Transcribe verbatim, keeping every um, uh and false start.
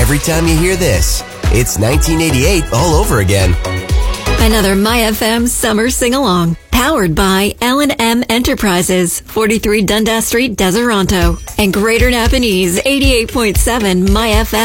every time you hear this. It's nineteen eighty-eight all over again. Another My F M summer sing-along. Powered by L and M Enterprises, forty-three Dundas Street, Deseronto. And Greater Napanese, eighty-eight point seven My F M.